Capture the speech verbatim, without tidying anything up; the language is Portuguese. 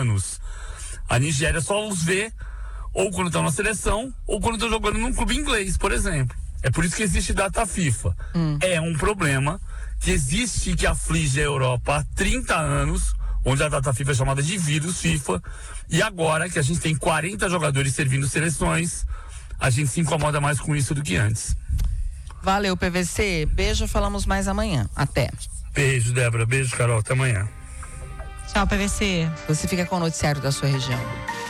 anos. A Nigéria só os vê ou quando estão na seleção, ou quando estão jogando num clube inglês, por exemplo. É por isso que existe data FIFA. Hum. É um problema que existe e que aflige a Europa há trinta anos, onde a data FIFA é chamada de vírus FIFA, e agora que a gente tem quarenta jogadores servindo seleções, a gente se incomoda mais com isso do que antes. Valeu, P V C. Beijo, falamos mais amanhã. Até. Beijo, Débora. Beijo, Carol. Até amanhã. Tchau, P V C. Você fica com o noticiário da sua região.